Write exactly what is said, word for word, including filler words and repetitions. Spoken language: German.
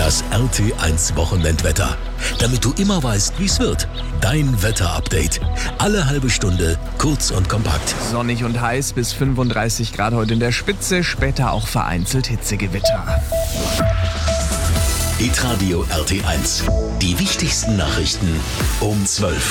Das R T eins Wochenendwetter. Damit du immer weißt, wie es wird. Dein Wetterupdate. Alle halbe Stunde, kurz und kompakt. Sonnig und heiß bis fünfunddreißig Grad heute in der Spitze, später auch vereinzelt Hitzegewitter. Hitradio R T eins. Die wichtigsten Nachrichten um zwölf.